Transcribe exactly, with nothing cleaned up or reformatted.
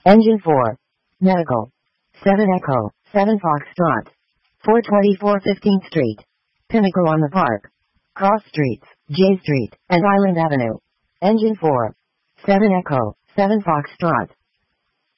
Engine four. Medical. seven Echo, seven Foxtrot. four twenty-four fifteenth Street. Pinnacle on the Park. Cross Streets, J Street, and Island Avenue. Engine four. seven Echo, seven Foxtrot.